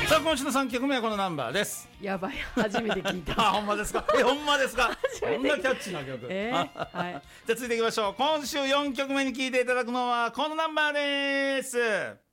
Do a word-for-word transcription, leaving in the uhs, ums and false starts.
さあ今週のさんきょくめはこのナンバーです。 やばい、初めて聞いた。 あ、ほんまですか。え、ほんまですか。こんなキャッチーな曲。 えー、はい。 じゃあ続いていきましょう。今週よんきょくめに聴いていただくのはこのナンバーです。